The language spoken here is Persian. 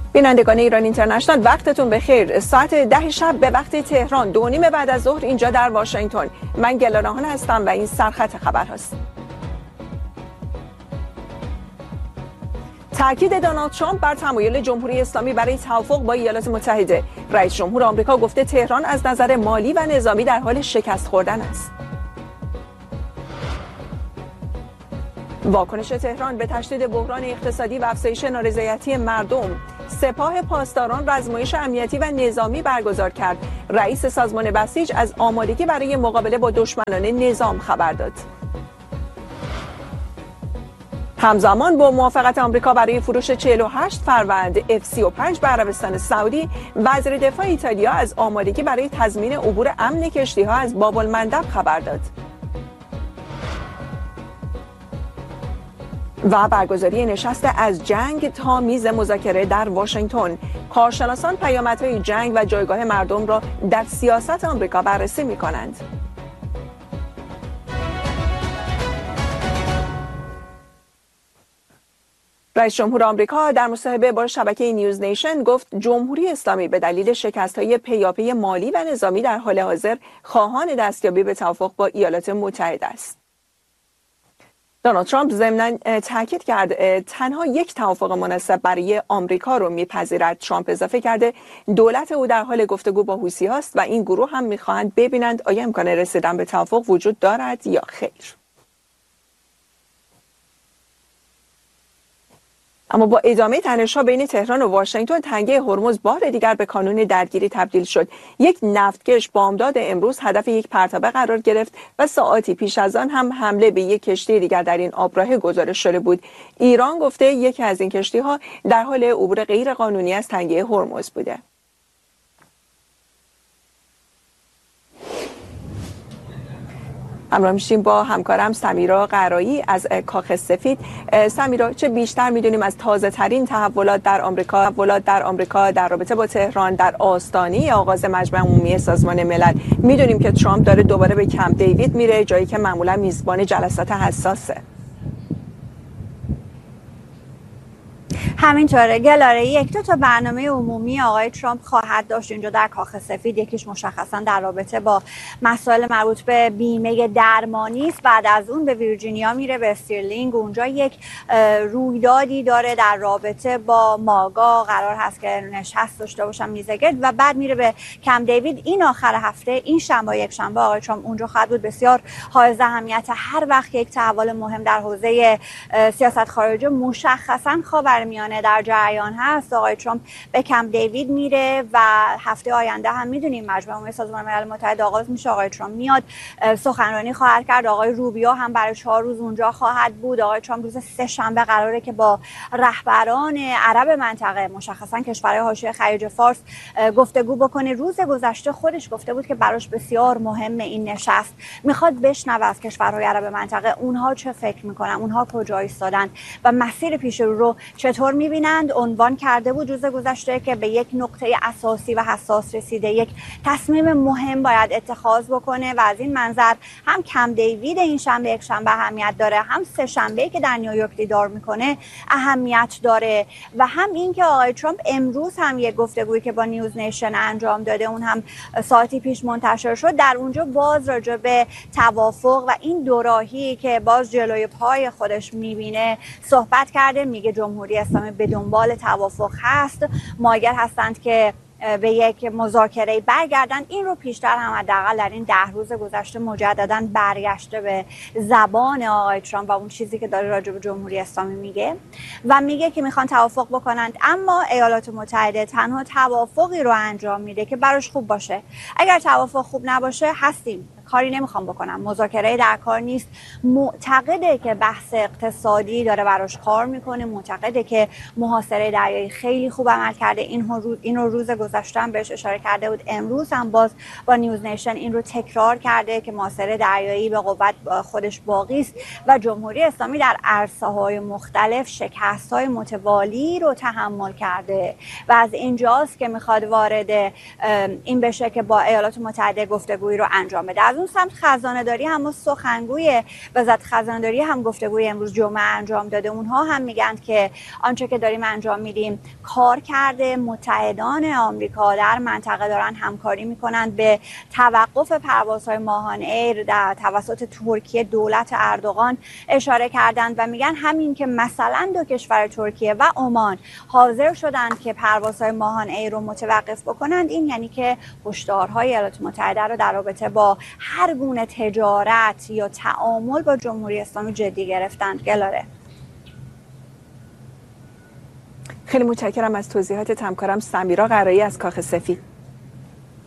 بینندگان ایران اینترنشنال وقتتون بخیر. ساعت 10 شب به وقت تهران، 2:30 بعد از ظهر اینجا در واشنگتن. من گلارهان هستم و این سرخط خبر هست. تاکید دونالد ترامپ بر تمایل جمهوری اسلامی برای توافق با ایالات متحده. رئیس جمهور آمریکا گفته تهران از نظر مالی و نظامی در حال شکست خوردن است. واکنش تهران به تشدید بحران اقتصادی و افزایش نارضایتی مردم. سپاه پاسداران آزمایش امنیتی و نظامی برگزار کرد. رئیس سازمان بسیج از آمادگی برای مقابله با دشمنان نظام خبر داد. همزمان با موافقت آمریکا برای فروش 48 فروند F-35 به عربستان سعودی، وزیر دفاع ایتالیا از آمادگی برای تضمین عبور امن کشتی‌ها از باب المندب خبر داد. و برگزاری نشست از جنگ تا میز مذاکره در واشنگتن. کارشناسان پیامدهای جنگ و جایگاه مردم را در سیاست آمریکا بررسی می‌کنند. رئیس جمهور آمریکا در مصاحبه با شبکه نیوز نیشن گفت جمهوری اسلامی به دلیل شکست‌های پیاپی مالی و نظامی در حال حاضر خواهان دستیابی به توافق با ایالات متحده است. دونالد ترامپ ضمناً تاکید کرد تنها یک توافق مناسب برای آمریکا رو میپذیرد. ترامپ اضافه کرده دولت او در حال گفتگو با حوثی‌هاست و این گروه هم میخواهند ببینند آیا امکان رسیدن به توافق وجود دارد یا خیر. اما با ادامه تنش‌ها بین تهران و واشنگتن، تنگه هرمز بار دیگر به کانون درگیری تبدیل شد. یک نفتکش بامداد امروز هدف یک پرتابه قرار گرفت و ساعاتی پیش از آن هم حمله به یک کشتی دیگر در این آبراه گزارش شده بود. ایران گفته یکی از این کشتی‌ها در حال عبور غیرقانونی از تنگه هرمز بوده. همراه میشیم با همکارم سمیرا قرایی از کاخ سفید. سمیرا، چه بیشتر میدونیم از تازه ترین تحولات در آمریکا در رابطه با تهران در آستانه آغاز مجمع عمومی سازمان ملل؟ میدونیم که ترامپ داره دوباره به کمپ دیوید میره، جایی که معمولا میزبان جلسات حساسه. همینطوره گلاره. یک دو تا برنامه عمومی آقای ترامپ خواهد داشت اینجا در کاخ سفید. یکیش مشخصا در رابطه با مسائل مربوط به بیمه درمانی است. بعد از اون به ویرجینیا میره، به استرلینگ. اونجا یک رویدادی داره در رابطه با ماگا، قرار هست که نشست داشته باشن میزگرد، و بعد میره به کمپ دیوید. این آخر هفته، این شنبه یک شنبه، آقای ترامپ اونجا خواهد بود. بسیار حائز اهمیت. هر وقت یک تحول مهم در حوزه سیاست خارجه مشخصا خاورمیانه در جریان هست، آقای ترامپ به کمپ دیوید میره و هفته آینده هم میدونیم مجمع عمومی سازمان ملل متحد آغاز میشه. آقای ترامپ میاد سخنرانی خواهد کرد. آقای روبیو هم برای 4 روز اونجا خواهد بود. آقای ترامپ روز سه‌شنبه قراره که با رهبران عرب منطقه، مشخصا کشورهای حاشیه خلیج فارس، گفتگو بکنه. روز گذشته خودش گفته بود که براش بسیار مهمه این نشست. میخواد بشنوه از کشورهای عرب منطقه اونها چه فکر میکنن، اونها کجا ایستادن و مسیر پیش رو چطور میبینند. عنوان کرده بود روز گذشته که به یک نقطه اساسی و حساس رسیده، یک تصمیم مهم باید اتخاذ بکنه و از این منظر هم کمپ دیوید این شنبه یک شنبه اهمیت داره، هم سه شنبه که در نیویورک دیدار میکنه اهمیت داره، و هم این که آقای ترامپ امروز هم یک گفتگویی که با نیوز نیشن انجام داده، اون هم ساعتی پیش منتشر شد، در اونجا باز راجع به توافق و این دوراهی که باز جلوی پای خودش میبینه صحبت کرده. میگه جمهوری اسلامی به دنبال توافق هست، مایل هستند که به یک مذاکره برگردن. این رو پیشتر هم حداقل در این 10 روز گذشته مجددا برگشته به زبان آقای ترامپ و اون چیزی که داره راجع به جمهوری اسلامی میگه و میگه که میخوان توافق بکنند، اما ایالات متحده تنها توافقی رو انجام میده که براش خوب باشه. اگر توافق خوب نباشه هستیم، کاری نمیخوام بکنم، مذاکره در کار نیست. معتقده که بحث اقتصادی داره براش کار میکنه، معتقده که محاصره دریایی خیلی خوب عمل کرده. این رو روز گذشته هم بهش اشاره کرده بود، امروز هم باز با نیوز نیشن این رو تکرار کرده که محاصره دریایی به قوت خودش باقی است و جمهوری اسلامی در عرصه‌های مختلف شکست‌های متوالی رو تحمل کرده و از اینجاست که میخواد وارد این بشه که با ایالات متحده گفتگویی رو انجام بده. از اون سمت خزانه‌داری هم سخنگوی وزارت خزانه‌داری هم گفتگوی امروز جمعه انجام داده. اونها هم میگن که آنچه که داریم انجام میدیم کار کرده. متحدان آمریکا در منطقه دارن همکاری میکنن. به توقف پروازهای ماهان ایر در توسط ترکیه دولت اردوغان اشاره کردند و میگن همین که مثلا دو کشور ترکیه و عمان حاضر شدند که پروازهای ماهان ایر رو متوقف بکنند، این یعنی که هشدارهای ایالات متحده رو در رابطه با هر گونه تجارت یا تعامل با جمهوری اسلامی جدی گرفتند. گلاره، خیلی متشکرم از توضیحات همکارم سمیرا قرایی از کاخ سفید.